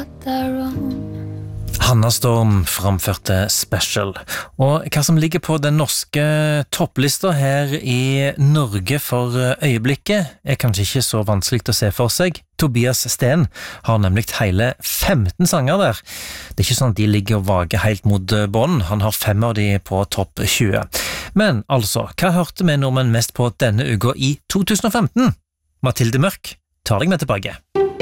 got that wrong. Hanna Storm framførte Special, og hva som ligger på den norske topplista her i Norge for øyeblikket kanskje ikke så vanskelig å se for seg. Tobias Sten har nemlig hele 15 sanger der. Det ikke sånn at de ligger og vager helt mot bånd, han har 5 av de på topp 20. Men altså, hva hørte vi nordmenn mest på denne uka i 2015? Mathilde Mørk tar deg med tilbake.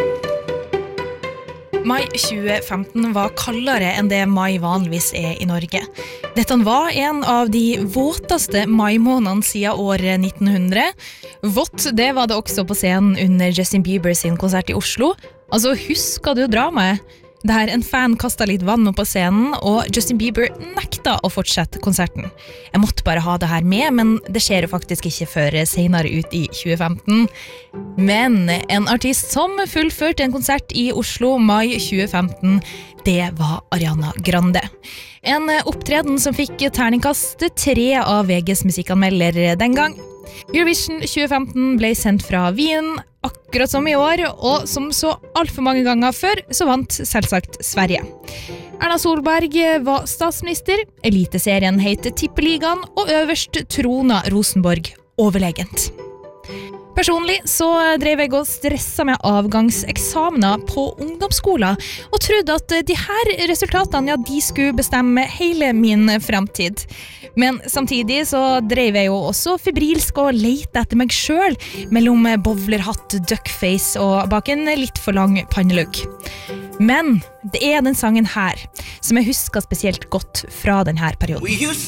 Mai 2015 var kaldere enn det mai vanligvis i Norge. Dette var en av de våteste maimånedene siden år 1900. Vått, det var det også på scenen under Justin Bieber sin konsert i Oslo. Altså, husker du dramaet? Der en fan kastet litt vann opp på scenen, og Justin Bieber nekta å fortsette konserten. Jeg måtte bare ha det her med, men det skjer jo faktisk ikke før senere ut i 2015. Men en artist som fullførte en konsert i Oslo mai 2015, det var Ariana Grande. En opptreden som fikk terningkast 3 av VGs musikkanmelder den gang. Eurovision 2015 ble sendt fra Wien, akkurat som i år, og som så alt for mange ganger før, så vant selvsagt Sverige. Erna Solberg var statsminister, eliteserien heter Tippeligaen, og øverst trona Rosenborg overlegent. Personlig så drev jeg og stresset med avgangseksamener på ungdomsskolen, og trodde at de her resultatene, ja, de skulle bestemme hele min fremtid. Men samtidig så drev jeg jo også febrilsk og lette etter meg selv, mellom bowlerhatt, duckface og bak en litt for lang pannelugg. Men det den sangen her, som jeg husker spesielt godt fra denne perioden.